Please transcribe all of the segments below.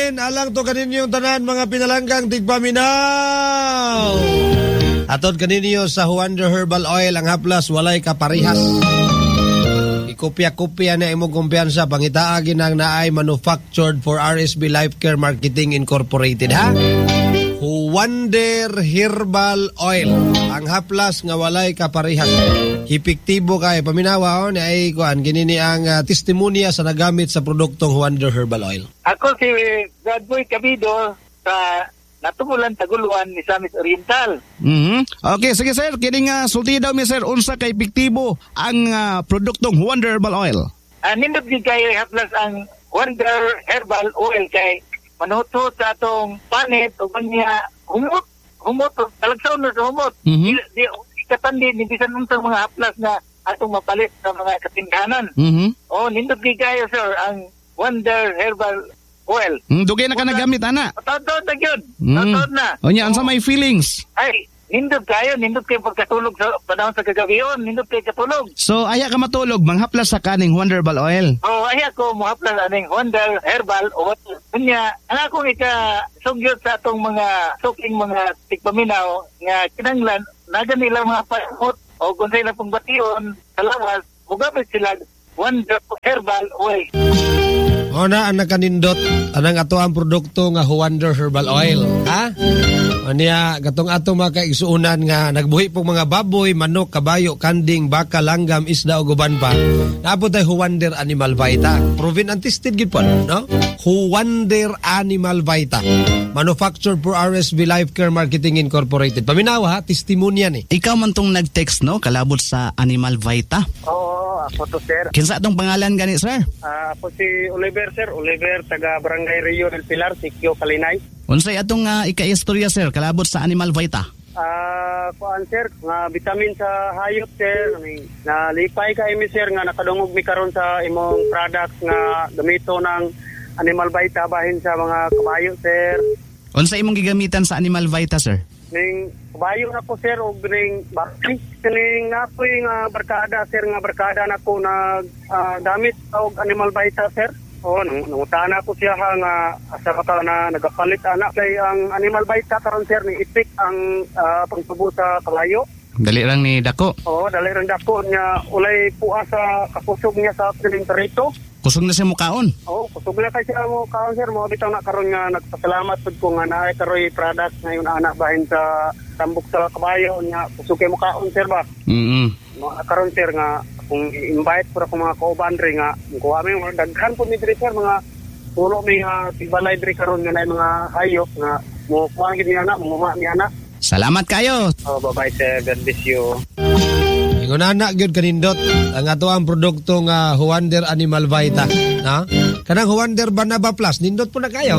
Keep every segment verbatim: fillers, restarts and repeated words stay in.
Vitamin, alang to kaninyong tanan mga pinalanggang tigpaminaw. Atod kaninyo sa Wonder Herbal Oil, ang haplas walay kaparihas. Ikopya-kopya na imong kumpiyansa, pangitaagin ang naay manufactured for R S B Life Care Marketing Incorporated, ha? Wonder Herbal Oil, ang haplas nga walay kaparihas. Epektibo kay paminawa o ni ay kuan ginini ang uh, testimonya sa nagamit sa produktong Wonder Herbal Oil. Ako si Bradboy Cabido sa Natumulan Taguluan ni Samis Oriental. Mm-hmm. Okay, sige sir, kini nga sulti daw mi sir unsa kay epektibo ang uh, produktong Wonder Herbal Oil. Uh, nindot gid kay haplas ang Wonder Herbal Oil kay manuhot sa atong panit o kanya humot, humot, talagsaw na sa humot. Mm-hmm. Di, di, katandi, hindi sa nung mga haplas na atong mapalit sa mga katindahanan. Mm-hmm. O, nindot di kayo, sir, ang Wonder Herbal Oil. Mm, dugay na ka nagamit, ana? Totoo na yun. Mm. Totoo na. O niya, ansa may feelings? Ay, nindot kayo, nindot kayo pagkatulog sa panahon sa kagabiyon, nindot kayo katulog. So, aya ka matulog, manghaplas sa kaning Wonder Herbal Oil. O, ay ako, mahaplas aning Wonder Herbal Oil. Kanya, ang akong ika sugyot sa atong mga suking mga tigpaminaw nga kinanglan, naga nila mga pahot o kung sila pong bation sa lawas, mugapit sila Wonder Herbal Oil. O na ang nakanindot anang ato ang produkto nga Wonder Herbal Oil, ha? O niya gatong ato mga kaigsuunan nga nagbuhi pong mga baboy, manok, kabayo, kanding, baka, langgam, isda o guban pa. Naabot ay Wonder Animal Vita. Proven and tested gid po, no? Wonder Animal Vita. Manufactured for R S B Life Care Marketing Incorporated. Paminawa ha, testimonya ni. Ikaw man tong nag-text, no? Kalabot sa Animal Vita. Oo, ako to, sir. Kinsa atong pangalan gani, sir? Uh, ako si Oliver, sir. Oliver, taga Barangay Rio del Pilar, Sikyo, Kalinay. Unsay atong uh, ika-istorya, sir, kalabot sa Animal Vita? Ah, uh, kuan sir, nga vitamin sa hayop, sir. Na lipay ka imi, sir, nga nakadungog mi karon sa imong products nga gamito ng Animal Vita bahin sa mga kabayo, sir. Unsa imong gigamitan sa Animal Vita, sir? Ning kabayo na ko, sir, og ning bakti. Ning napoy nga barkada, sir, nga barkada na ko nag uh, gamit og Animal Vita, sir. O, nangutaan ako siya ha, nga asa ka na nagapalit anak kay ang Animal Vita karon, sir, ni ipik ang uh, pangtubo sa kabayo. Dali lang ni dako. Oo, dali lang dako niya. Ulay puwa sa kapusog niya sa piling perito. Kusog na siya mukaon. Oo, kusog na kasi mo kaon, sir. Mo bitaw na karon nga nagpasalamat pud ko nga naay karoy product ngayon anak bahin sa tambok sa kabayo niya. Kusog kay mo kaon, sir, ba? Mm. Mga karon, sir, nga kung invite pura ko mga kauban ri nga kuha mi mga daghan po mi diri, sir, mga pulo mi nga tibalay diri karon nga nay mga hayop nga mo kuha gid ni anak, mo mi anak. Salamat kayo. Oh, bye-bye, sir. God bless you. Ingon ana gyud kanindot ang ato ang produkto nga Wonder Animal Vita, na? Kanang Wonder Banaba Plus nindot po na kayo.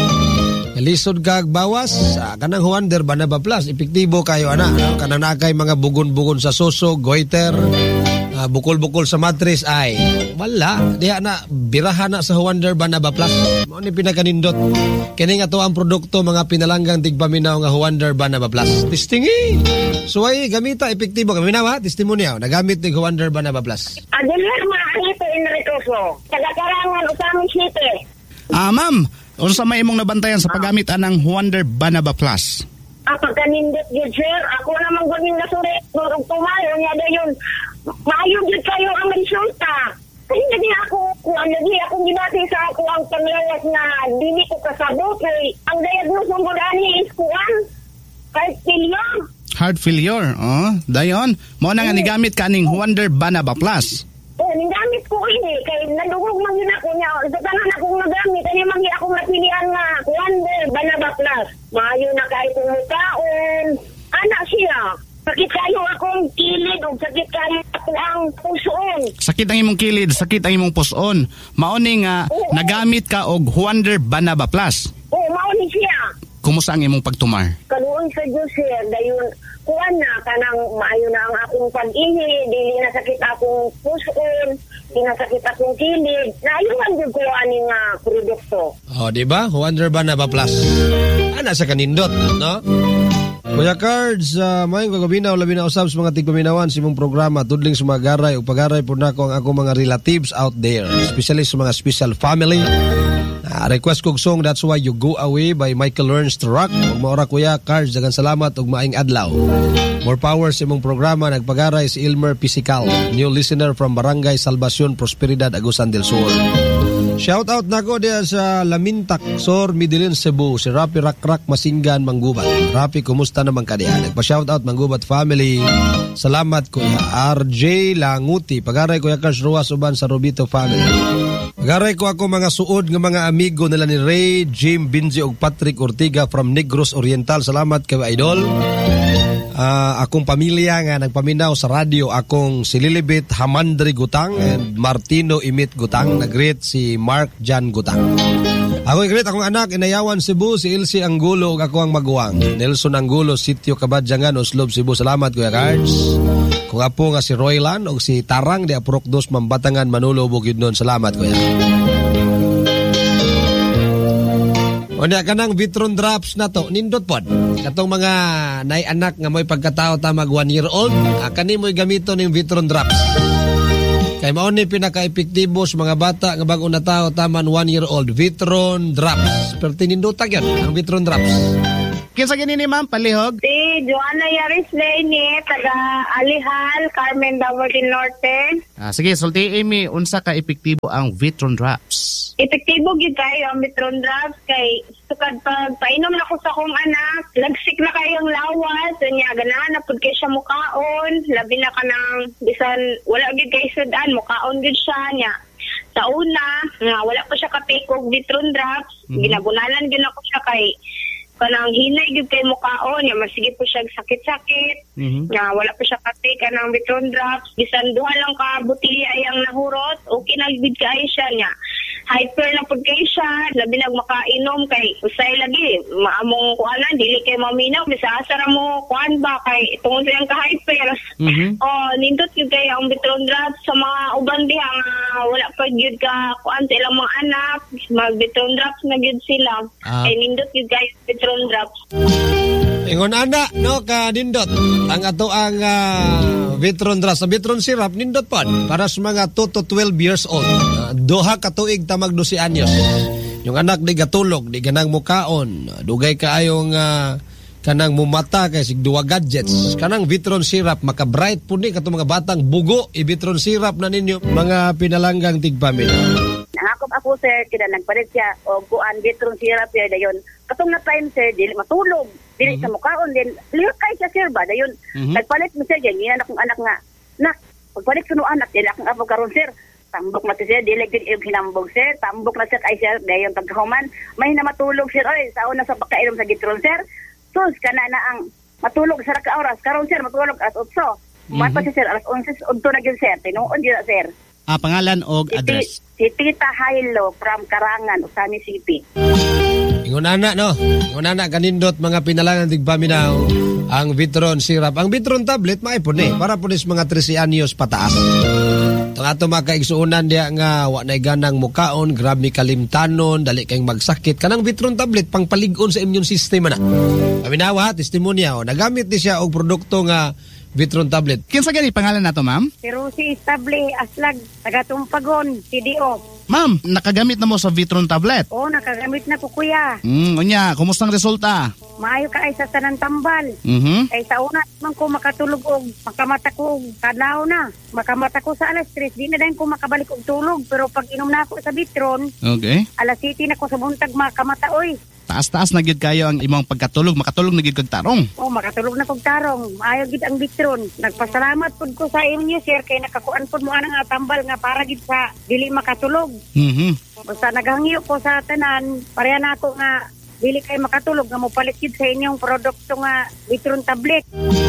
Lisod kag bawas, ah, kanang Wonder Banaba Plus epektibo kayo ana, no? Kanang nakay mga bugon-bugon sa suso, goiter, ah, bukol-bukol sa mattress ay wala, diha na biraha na sa Wonder Banaba Plus. Mao ni pinakanindot. Kini nga to ang produkto mga pinalanggang tigpaminaw nga Wonder Banaba Plus. Testingi. So ay gamita epektibo kami na, testimonya nagamit ni Wonder Banaba Plus. Adelir maanito Enricoso. Taga-Karangan Usami City. Ah, ma'am, unsa may imong nabantayan sa paggamit anang Wonder Banaba Plus? Ah, pagkanindot yun, sir. Ako naman guling nasuri. Kung tumayo niya na yun. Maayo yun kayo ang resulta. Kasi hindi ako, kung ano di, akong ginati sa ako ang panglawas na dili ko kasabot. Eh. Ang diagnose ng budani is kuwan. Heart failure. Heart failure, oh. Dayon, mo na nga nigamit kaning Wonder Banaba Plus. Oh, nigamit ko ini. Kaya nadugog man yun ako niya. Sa tanan akong nagamit. Ano man yun akong napilihan na Wonder Banaba Plus. Maayo na kahit umutaon. Anak siya. Sakit kayo akong kilid o sakit kayo ang pusoon. Sakit ang imong kilid, sakit ang imong puson. Mauni nga Oo. nagamit ka og Wonder Banaba Plus. Oo, mauni siya. Kumusta ang imong pagtumar? Kaluon sa Diyos, sir. Dayon, kuwan na, kanang maayo na ang akong pag-ihi. Dili na sakit akong pusoon. Dili na sakit akong kilid. Naayungan din ko aning uh, produkto. Oh, di ba? Wonder Banaba Plus. Ana sa kanindot, no? Kuya Cards, uh, mayong kagabinaw, labi na usab sa mga tigpaminawan sa imong programa, tudling sa mga garay o pagaray po na ko ang ako mga relatives out there, especially sa mga special family. Uh, request kong song That's Why You Go Away by Michael Learns to Rock. Ug maora kuya Cards, dagan salamat ug maayong adlaw. More power sa imong programa. Nagpagaray si Ilmer Pisical, new listener from Barangay Salvacion, Prosperidad, Agusan del Sur. Shout out nako diya sa Lamintak, Sor, Midilin, Cebu, si Rapi Rakrak Masinggan, Manggubat. Rapi, kumusta naman ka diya? Nagpa-shout out Manggubat family. Salamat kuya R J Languti. Pagaray kuya Cards Ruas uban sa Robito family. Pagaray ko ako mga suod ng mga amigo nila ni Ray, Jim, Binzi ug Patrick Ortiga from Negros Oriental. Salamat kay idol. Uh, akong pamilya nga nagpaminaw sa radyo, akong si Lilibet Hamandri Gutang and Martino Imit Gutang. Nag-greet si Mark Jan Gutang. Ako i-greet akong anak Inayawan Cebu, si Elsie Angulo ug ako ang maguwang Nelson Angulo, Sitio Kabadjangan, Oslob, Cebu. Salamat kuya Cards. Kung apo nga si Roylan ug si Tarang di Aprok dos Mambatangan, Manolo, Bukid nun. Salamat kuya. O niya kanang Vitron Drops na to, nindot pod. Katong mga nay-anak nga mo'y pagkatao tamag one year old, ah, kani mo'y gamito ng Vitron Drops. Kay mao ni pinaka-epektibo sa mga bata nga bago na tao taman one year old, Vitron Drops. Pero tinindutag yun, ang Vitron Drops. Kinsa gini ni ma'am, palihog? Si Joanna Yaris Lene, taga Alihal, Carmen, Dawatin Norte. Ah, sige, sulti Amy, unsa ka epektibo ang Vitron Drops? Epektibo gid kayo ang Vitron Drops kay sukad pag painom na ko sa akong anak, lagsik na kayong lawas, niya ganahan na pud kay siya mukaon, labi na kanang bisan wala gid kay sudan, mukaon gid siya niya. Sa una, nga wala pa siya ka-take og Vitron Drops, mm-hmm. ginabunalan gid ako siya kay kanang hinay gid kay mukaon niya, masige po siya sakit-sakit. Mm-hmm. Nga wala pa siya ka-take kanang Vitron Drops, bisan duha lang ka butilya yang nahurot, okay na gid kay siya niya. Hyper na pud kay siya, labi nag makainom kay usay lagi maamong kuanan dili kay maminaw bisa asara mo kuan ba kay tungod sa ka hyper. Mm-hmm. Oh nindot gyud kay ang Vitron Drops sa mga uban diha nga wala pa gyud ka kuan sa ilang mga anak, mag Vitron Drops na gyud sila. Ah. Kay nindot gyud kay Vitron Drops. Ingon ana no ka nindot ang ato ang uh, Vitron Drops sa Vitron Syrup nindot pod para sa mga two to twelve years old. Uh, duha ka tuig tamag twelve anyos. Yung anak di gatulog, di ganang mukaon, dugay kaayong uh, kanang mumata kay sig duwa gadgets. Kanang Vitron Syrup maka-bright pud ni katong mga batang bugo i Vitron Syrup na ninyo mga pinalanggang tigpamilya. Nangakop ako sir, kina nagpalit siya o kuan Vitron Syrup ya dayon. Katong na time sir, dili matulog, dili mm-hmm. sa mukaon din. Liyo kay siya sir ba dayon. Mm-hmm. Nagpalit mo siya yan, yan akong anak nga. Nak, pagpalit ko no anak, dili akong apo karon sir. Tambok na siya, dili gid hinambog sir. Tambok na siya kay sir dayon pagkahuman. May na matulog sir oy, sa una sa pagkainom sa Vitron sir. Sus kana na ang matulog sa ka oras. Karon sir matulog at eight. Mm-hmm. Mata siya sir alas eleven udto na gyud sir. Tinuod gyud sir. Ah, pangalan o address? Si, si Tita Hailo from Karangan, Usani City. Ingon ana no. Ingon ana kanindot mga pinalangan tigpaminaw ang Vitron Syrup. Ang Vitron tablet maipon ni para punis mga thirteen anyos pataas. Ang ato makaigsuunan diya nga wa nay ganang mukaon, grabe kalimtanon, dali kayong magsakit. Kanang Vitron tablet pang palig-on sa immune system na. Paminawa testimonya o nagamit ni siya og produkto nga Vitron tablet. Kinsa gani pangalan nato, ma'am? Si Rosie Estable Aslag, taga Tumpagon, C D O. Ma'am, nakagamit na mo sa Vitron tablet? Oo, nakagamit na ko kuya. Hmm, unya, kumusta ang resulta? Maayo ka ay sa tanang tambal. Mhm. Ay sa una man ko makatulog og makamata ko kadlaw na. Makamata ko sa alas tres, di na din ko makabalik og tulog, pero pag inom na ako sa Vitron, okay. alas siyete na ko sa buntag makamata oy. Taas-taas na gid kayo ang imong pagkatulog, makatulog na gid kog tarong. Oh, makatulog na kog tarong. Maayo gid ang Vitron. Nagpasalamat pud ko sa inyo sir kay nakakuan pud mo ana nga tambal nga para gid sa dili makatulog. Mhm. Basta naghangyo ko sa tanan, pareha na ako nga dili kay makatulog nga mopalit gid sa inyong produkto nga Vitron tablet.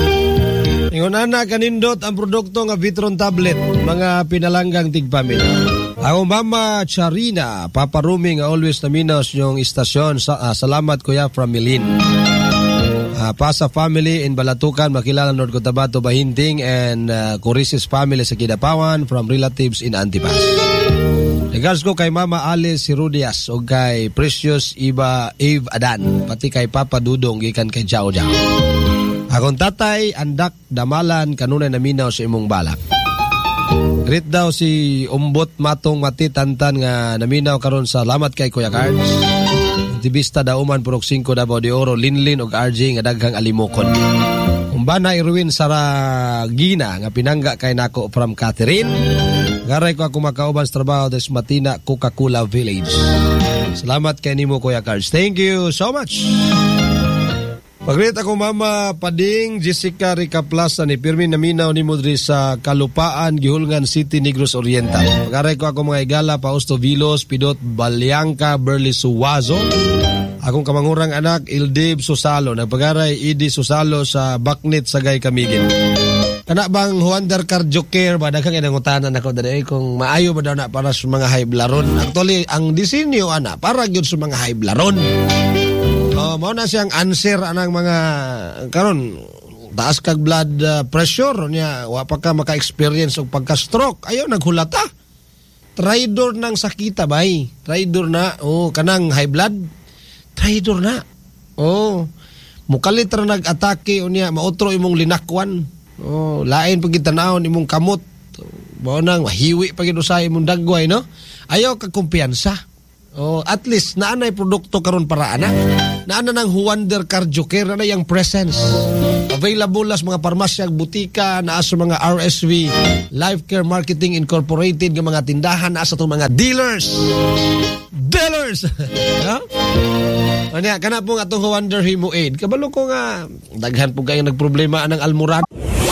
Ingon ana kanindot ang produkto nga Vitron tablet mga pinalanggang tigpamilya. Ako Mama Charina, Papa Rumi nga always naminaw yung istasyon. Sa, uh, salamat kuya from Milin. Uh, Pasa family in Balatukan, makilala North Cotabato, Bahinting, and uh, Corisis family sa Kidapawan from relatives in Antipas. Regards ko kay Mama Alice Sirudias o kay Precious Iba Eve Adan, pati kay Papa Dudong gikan kay Jao Jao. Akong tatay, andak, damalan, kanunay naminaw sa imong balak. Greet daw si Umbot Matong Mati Tantan nga naminaw karon sa lamat kay Kuya Cards. Aktivista daw man Purok singko Davao de Oro, Linlin ug R J nga daghang alimokon. Umbana Irwin Saragina nga pinangga kay nako from Catherine. Garay ko ako makauban sa trabaho des Matina, Coca-Cola Village. Salamat kay nimo Kuya Cards. Thank you so much. Pagreet ako Mama Pading Jessica Rica Plaza ni Pirmi naminaw ni Mudri sa Kalupaan, Gihulngan City, Negros Oriental. Pagaray ko ako mga igala, Pausto Vilos, Pidot Balyangka, Berli Suwazo. Akong kamangurang anak, Ildib Susalo. Nagpagaray, Idi Susalo sa Baknit, Sagay, Kamigin. Kana bang Huander Cardio Care ba? Daghang inangutanan ako dali kung maayo ba daw na para sa mga high blaron. Actually, ang disenyo ana para gyud sa mga high blaron. Oh, mao na siyang answer anang mga karon taas kag blood uh, pressure niya wa pa ka maka-experience og pagka-stroke ayaw naghulata. Traidor ng sakita bay. Traidor na. Oh, kanang high blood. Traidor na. Oh. Mukalit ra nag-atake unya mautro imong linakwan. Oh, lain pag gitanawon imong kamot. Mao nang mahiwi pag usay imong dagway no. Ayaw ka kumpiyansa. Oh, at least naanay produkto karon para ana. Naana ng Huander Cardio Care na yung presence. Available sa mga parmasya, butika, naa sa mga R S V, Life Care Marketing Incorporated, ng mga tindahan, naa sa itong mga dealers. Dealers! No? Ano yan, kana po nga itong Huander Hemo Aid. Kabalo ko nga, daghan po kayo nagproblema ng almuran.